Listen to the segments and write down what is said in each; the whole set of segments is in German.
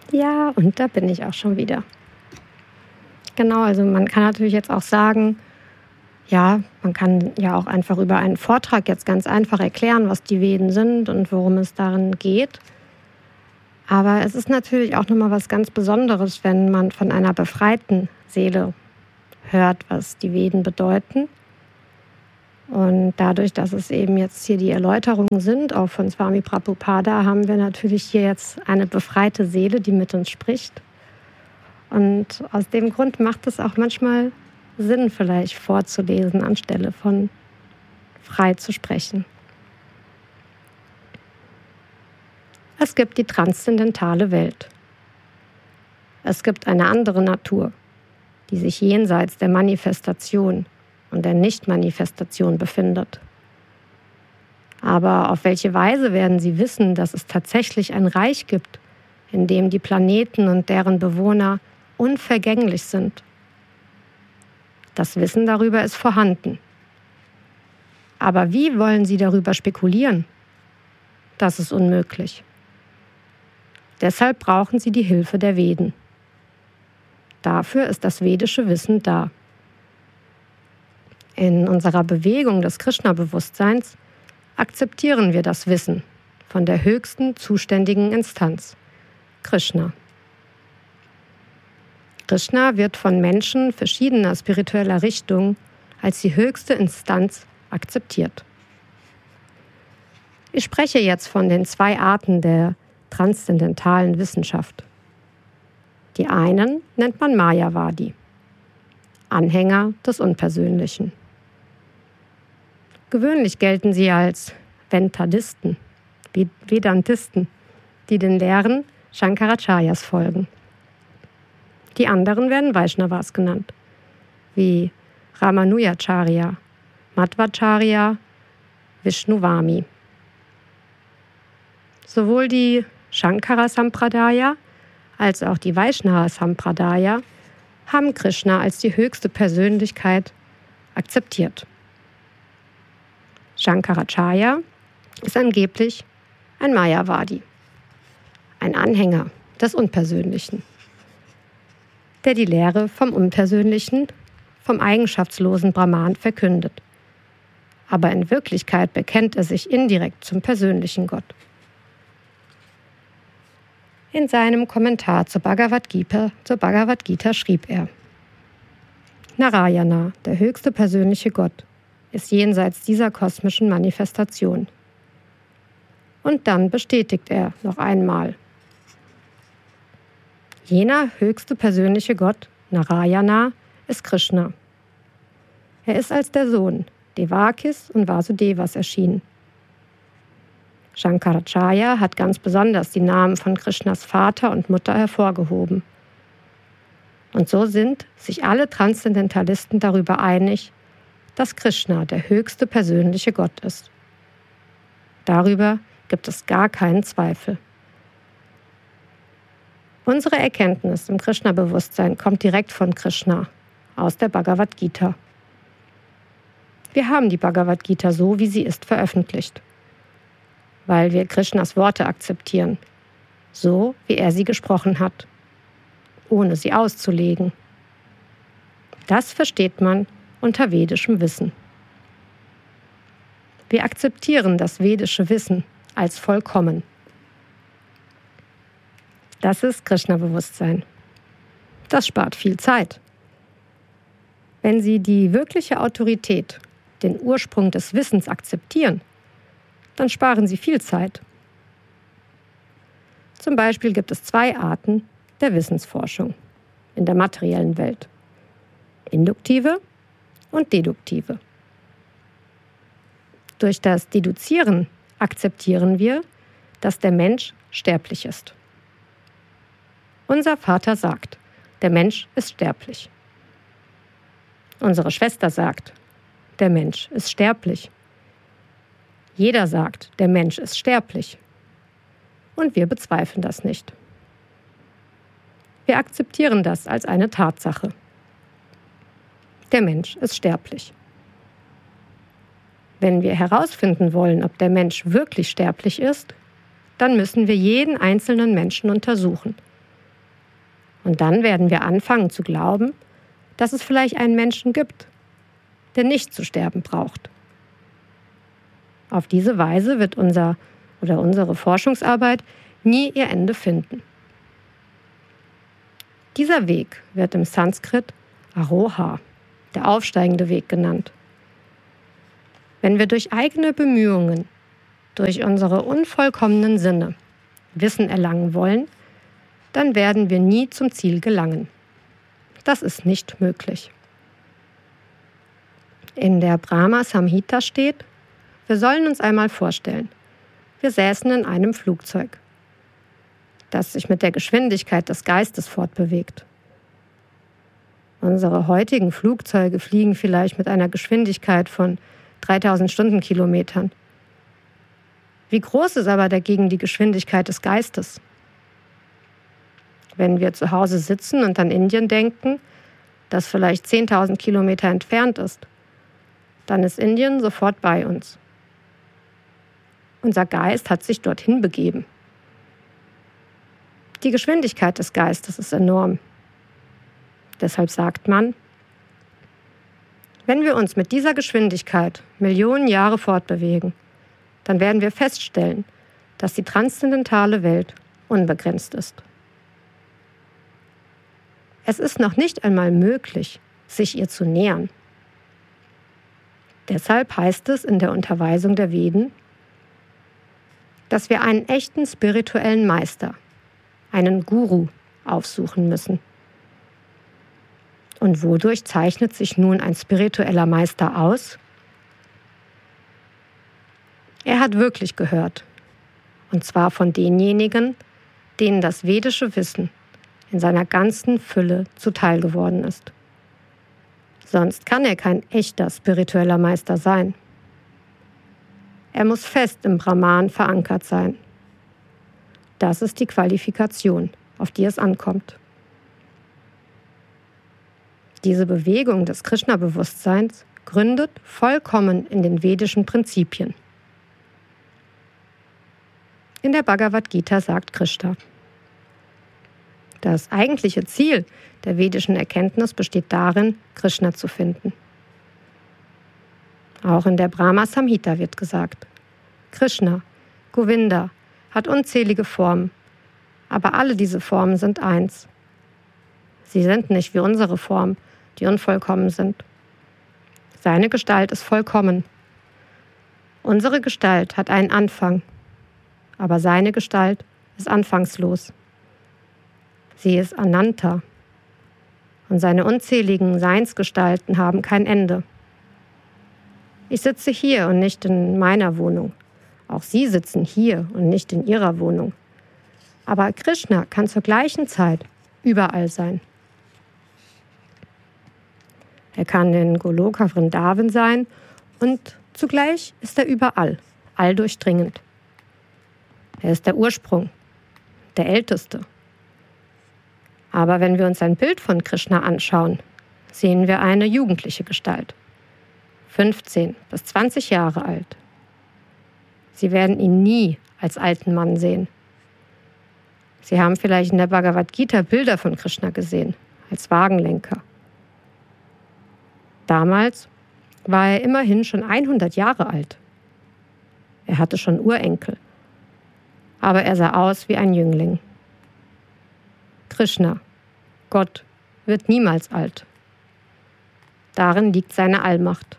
Ja, und da bin ich auch schon wieder. Genau, also man kann natürlich jetzt auch sagen, ja, man kann ja auch einfach über einen Vortrag jetzt ganz einfach erklären, was die Veden sind und worum es darin geht. Aber es ist natürlich auch nochmal was ganz Besonderes, wenn man von einer befreiten Seele hört, was die Veden bedeuten. Und dadurch, dass es eben jetzt hier die Erläuterungen sind, auch von Swami Prabhupada, haben wir natürlich hier jetzt eine befreite Seele, die mit uns spricht. Und aus dem Grund macht es auch manchmal Sinn, vielleicht vorzulesen, anstelle von frei zu sprechen. Es gibt die transzendentale Welt. Es gibt eine andere Natur, die sich jenseits der Manifestation und der Nicht-Manifestation befindet. Aber auf welche Weise werden Sie wissen, dass es tatsächlich ein Reich gibt, in dem die Planeten und deren Bewohner unvergänglich sind? Das Wissen darüber ist vorhanden. Aber wie wollen Sie darüber spekulieren? Das ist unmöglich. Deshalb brauchen Sie die Hilfe der Veden. Dafür ist das vedische Wissen da. In unserer Bewegung des Krishna-Bewusstseins akzeptieren wir das Wissen von der höchsten zuständigen Instanz, Krishna. Krishna wird von Menschen verschiedener spiritueller Richtungen als die höchste Instanz akzeptiert. Ich spreche jetzt von den 2 Arten der transzendentalen Wissenschaft. Die einen nennt man Mayavadi, Anhänger des Unpersönlichen. Gewöhnlich gelten sie als Vedantisten, die den Lehren Shankaracharyas folgen. Die anderen werden Vaishnavas genannt, wie Ramanujacharya, Madhvacharya, Vishnuvami. Sowohl die Shankara-Sampradaya als auch die Vaishnava-Sampradaya haben Krishna als die höchste Persönlichkeit akzeptiert. Shankaracharya ist angeblich ein Mayavadi, ein Anhänger des Unpersönlichen, der die Lehre vom Unpersönlichen, vom eigenschaftslosen Brahman verkündet. Aber in Wirklichkeit bekennt er sich indirekt zum persönlichen Gott. In seinem Kommentar zur Bhagavad Gita schrieb er: Narayana, der höchste persönliche Gott, ist jenseits dieser kosmischen Manifestation. Und dann bestätigt er noch einmal: Jener höchste persönliche Gott, Narayana, ist Krishna. Er ist als der Sohn Devakis und Vasudevas erschienen. Shankaracharya hat ganz besonders die Namen von Krishnas Vater und Mutter hervorgehoben. Und so sind sich alle Transzendentalisten darüber einig, dass Krishna der höchste persönliche Gott ist. Darüber gibt es gar keinen Zweifel. Unsere Erkenntnis im Krishna-Bewusstsein kommt direkt von Krishna, aus der Bhagavad Gita. Wir haben die Bhagavad Gita so, wie sie ist, veröffentlicht, weil wir Krishnas Worte akzeptieren, so wie er sie gesprochen hat, ohne sie auszulegen. Das versteht man unter vedischem Wissen. Wir akzeptieren das vedische Wissen als vollkommen. Das ist Krishna-Bewusstsein. Das spart viel Zeit. Wenn Sie die wirkliche Autorität, den Ursprung des Wissens akzeptieren, dann sparen Sie viel Zeit. Zum Beispiel gibt es 2 Arten der Wissensforschung in der materiellen Welt: induktive und deduktive. Durch das Deduzieren akzeptieren wir, dass der Mensch sterblich ist. Unser Vater sagt, der Mensch ist sterblich. Unsere Schwester sagt, der Mensch ist sterblich. Jeder sagt, der Mensch ist sterblich. Und wir bezweifeln das nicht. Wir akzeptieren das als eine Tatsache. Der Mensch ist sterblich. Wenn wir herausfinden wollen, ob der Mensch wirklich sterblich ist, dann müssen wir jeden einzelnen Menschen untersuchen Und dann werden wir anfangen zu glauben, dass es vielleicht einen Menschen gibt, der nicht zu sterben braucht. Auf diese Weise wird unsere Forschungsarbeit nie ihr Ende finden. Dieser Weg wird im Sanskrit Aroha, der aufsteigende Weg genannt. Wenn wir durch eigene Bemühungen, durch unsere unvollkommenen Sinne Wissen erlangen wollen, dann werden wir nie zum Ziel gelangen. Das ist nicht möglich. In der Brahma Samhita steht, wir sollen uns einmal vorstellen, wir säßen in einem Flugzeug, das sich mit der Geschwindigkeit des Geistes fortbewegt. Unsere heutigen Flugzeuge fliegen vielleicht mit einer Geschwindigkeit von 3000 Stundenkilometern. Wie groß ist aber dagegen die Geschwindigkeit des Geistes? Wenn wir zu Hause sitzen und an Indien denken, das vielleicht 10.000 Kilometer entfernt ist, dann ist Indien sofort bei uns. Unser Geist hat sich dorthin begeben. Die Geschwindigkeit des Geistes ist enorm. Deshalb sagt man, wenn wir uns mit dieser Geschwindigkeit Millionen Jahre fortbewegen, dann werden wir feststellen, dass die transzendentale Welt unbegrenzt ist. Es ist noch nicht einmal möglich, sich ihr zu nähern. Deshalb heißt es in der Unterweisung der Veden, dass wir einen echten spirituellen Meister, einen Guru, aufsuchen müssen. Und wodurch zeichnet sich nun ein spiritueller Meister aus? Er hat wirklich gehört, und zwar von denjenigen, denen das vedische Wissen in seiner ganzen Fülle zuteil geworden ist. Sonst kann er kein echter spiritueller Meister sein. Er muss fest im Brahman verankert sein. Das ist die Qualifikation, auf die es ankommt. Diese Bewegung des Krishna-Bewusstseins gründet vollkommen in den vedischen Prinzipien. In der Bhagavad Gita sagt Krishna, das eigentliche Ziel der vedischen Erkenntnis besteht darin, Krishna zu finden. Auch in der Brahma Samhita wird gesagt, Krishna, Govinda, hat unzählige Formen, aber alle diese Formen sind eins. Sie sind nicht wie unsere Formen, die unvollkommen sind. Seine Gestalt ist vollkommen. Unsere Gestalt hat einen Anfang, aber seine Gestalt ist anfangslos. Sie ist Ananta und seine unzähligen Seinsgestalten haben kein Ende. Ich sitze hier und nicht in meiner Wohnung. Auch Sie sitzen hier und nicht in Ihrer Wohnung. Aber Krishna kann zur gleichen Zeit überall sein. Er kann in Goloka Vrindavan sein und zugleich ist er überall, alldurchdringend. Er ist der Ursprung, der Älteste. Aber wenn wir uns ein Bild von Krishna anschauen, sehen wir eine jugendliche Gestalt, 15 bis 20 Jahre alt. Sie werden ihn nie als alten Mann sehen. Sie haben vielleicht in der Bhagavad Gita Bilder von Krishna gesehen, als Wagenlenker. Damals war er immerhin schon 100 Jahre alt. Er hatte schon Urenkel. Aber er sah aus wie ein Jüngling. Krishna, Gott, wird niemals alt. Darin liegt seine Allmacht.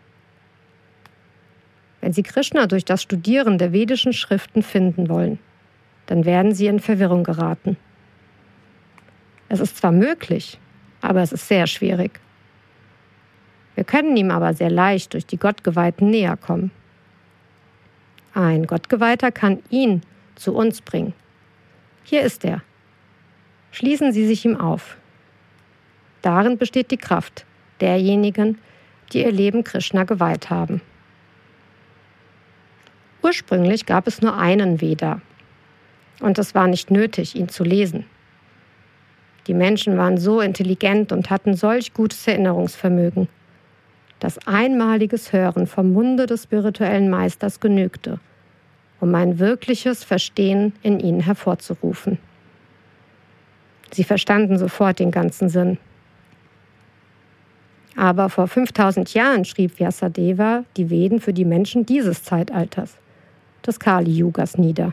Wenn Sie Krishna durch das Studieren der vedischen Schriften finden wollen, dann werden Sie in Verwirrung geraten. Es ist zwar möglich, aber es ist sehr schwierig. Wir können ihm aber sehr leicht durch die Gottgeweihten näher kommen. Ein Gottgeweihter kann ihn zu uns bringen. Hier ist er. Schließen Sie sich ihm auf. Darin besteht die Kraft derjenigen, die ihr Leben Krishna geweiht haben. Ursprünglich gab es nur einen Veda. Und es war nicht nötig, ihn zu lesen. Die Menschen waren so intelligent und hatten solch gutes Erinnerungsvermögen, dass einmaliges Hören vom Munde des spirituellen Meisters genügte, um ein wirkliches Verstehen in ihnen hervorzurufen. Sie verstanden sofort den ganzen Sinn. Aber vor 5000 Jahren schrieb Vyasadeva die Veden für die Menschen dieses Zeitalters, des Kali-Yugas, nieder.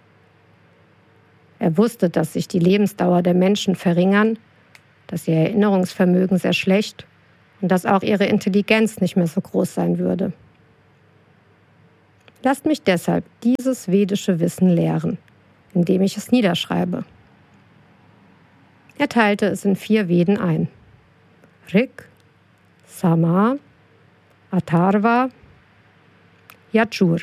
Er wusste, dass sich die Lebensdauer der Menschen verringern, dass ihr Erinnerungsvermögen sehr schlecht und dass auch ihre Intelligenz nicht mehr so groß sein würde. Lasst mich deshalb dieses vedische Wissen lehren, indem ich es niederschreibe. Er teilte es in 4 Veden ein: Rig, Sama, Atharva, Yajur.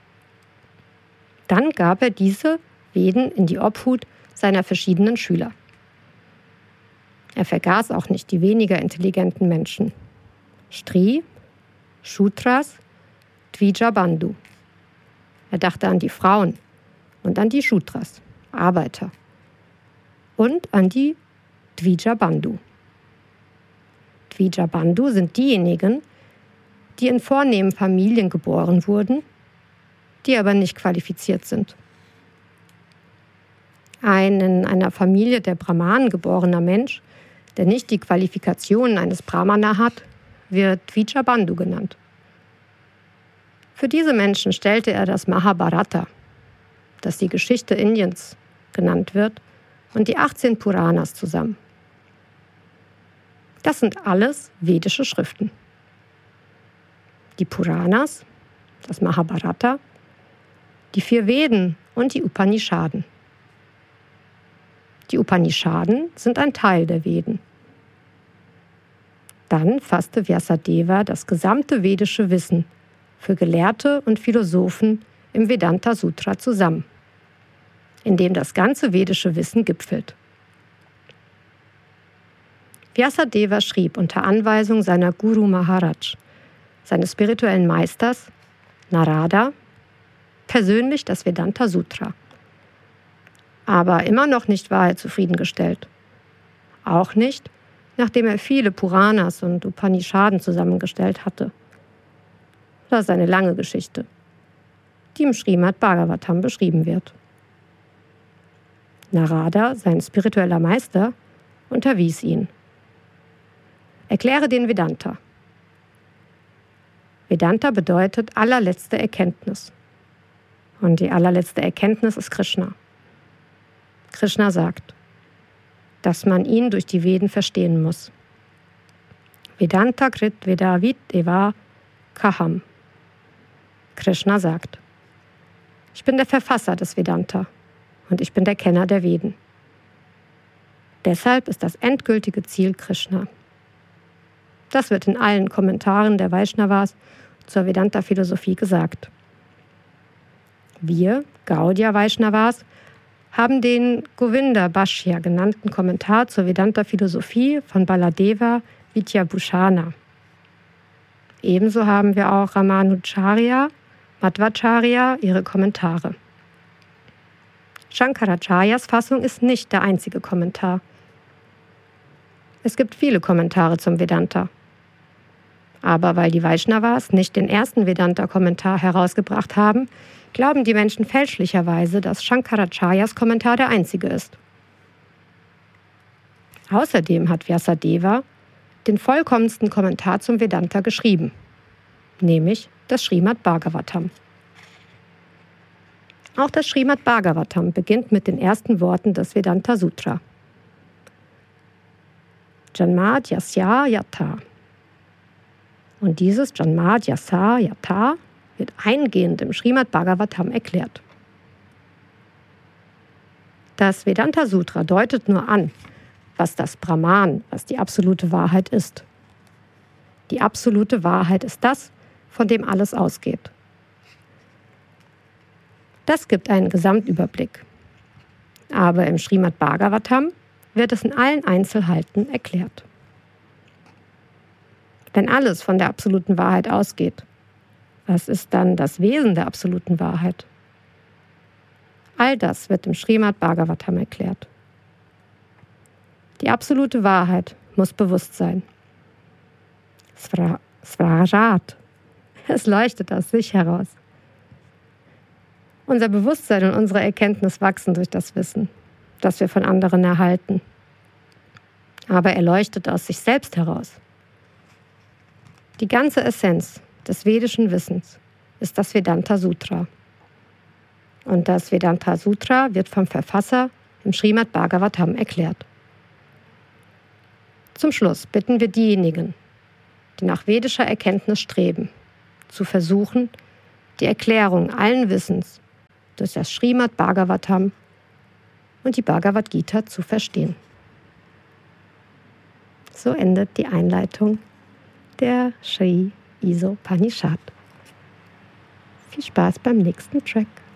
Dann gab er diese Veden in die Obhut seiner verschiedenen Schüler. Er vergaß auch nicht die weniger intelligenten Menschen: Stri, Shudras, Dvija Bandhu. Er dachte an die Frauen und an die Shudras, Arbeiter, und an die Dvija Bandhu. Dvija Bandhu sind diejenigen, die in vornehmen Familien geboren wurden, die aber nicht qualifiziert sind. Ein in einer Familie der Brahmanen geborener Mensch, der nicht die Qualifikationen eines Brahmana hat, wird Dvija Bandhu genannt. Für diese Menschen stellte er das Mahabharata, das die Geschichte Indiens genannt wird, und die 18 Puranas zusammen. Das sind alles vedische Schriften. Die Puranas, das Mahabharata, die 4 Veden und die Upanishaden. Die Upanishaden sind ein Teil der Veden. Dann fasste Vyasadeva das gesamte vedische Wissen für Gelehrte und Philosophen im Vedanta Sutra zusammen, in dem das ganze vedische Wissen gipfelt. Vyasadeva schrieb unter Anweisung seiner Guru Maharaj, seines spirituellen Meisters, Narada, persönlich das Vedanta Sutra. Aber immer noch nicht war er zufriedengestellt. Auch nicht, nachdem er viele Puranas und Upanishaden zusammengestellt hatte. Das ist eine lange Geschichte, die im Srimad Bhagavatam beschrieben wird. Narada, sein spiritueller Meister, unterwies ihn. Erkläre den Vedanta. Vedanta bedeutet allerletzte Erkenntnis. Und die allerletzte Erkenntnis ist Krishna. Krishna sagt, dass man ihn durch die Veden verstehen muss. Vedanta krit vedavid eva kaham. Krishna sagt, ich bin der Verfasser des Vedanta und ich bin der Kenner der Veden. Deshalb ist das endgültige Ziel Krishna. Das wird in allen Kommentaren der Vaishnavas zur Vedanta-Philosophie gesagt. Wir, Gaudiya Vaishnavas, haben den Govinda Bhashya genannten Kommentar zur Vedanta-Philosophie von Baladeva Vidyabhushana. Ebenso haben wir auch Ramanujarya, Madhvacharya ihre Kommentare. Shankaracharyas Fassung ist nicht der einzige Kommentar. Es gibt viele Kommentare zum Vedanta. Aber weil die Vaishnavas nicht den ersten Vedanta-Kommentar herausgebracht haben, glauben die Menschen fälschlicherweise, dass Shankaracharyas Kommentar der einzige ist. Außerdem hat Vyasadeva den vollkommensten Kommentar zum Vedanta geschrieben, nämlich das Srimad Bhagavatam. Auch das Srimad Bhagavatam beginnt mit den ersten Worten des Vedanta Sutra. Janmad Yasya Yatha. Und dieses Janmad Yasya Yatha wird eingehend im Srimad Bhagavatam erklärt. Das Vedanta Sutra deutet nur an, was das Brahman, was die absolute Wahrheit ist. Die absolute Wahrheit ist das, von dem alles ausgeht. Das gibt einen Gesamtüberblick. Aber im Srimad Bhagavatam wird es in allen Einzelheiten erklärt. Wenn alles von der absoluten Wahrheit ausgeht, was ist dann das Wesen der absoluten Wahrheit? All das wird im Srimad Bhagavatam erklärt. Die absolute Wahrheit muss bewusst sein. Svarajat. Es leuchtet aus sich heraus. Unser Bewusstsein und unsere Erkenntnis wachsen durch das Wissen, das wir von anderen erhalten, aber er leuchtet aus sich selbst heraus. Die ganze Essenz des vedischen Wissens ist das Vedanta Sutra. Und das Vedanta Sutra wird vom Verfasser im Srimad Bhagavatam erklärt. Zum Schluss bitten wir diejenigen, die nach vedischer Erkenntnis streben, zu versuchen, die Erklärung allen Wissens durch das Srimad Bhagavatam und die Bhagavad Gita zu verstehen. So endet die Einleitung der Sri Isopanishad. Viel Spaß beim nächsten Track.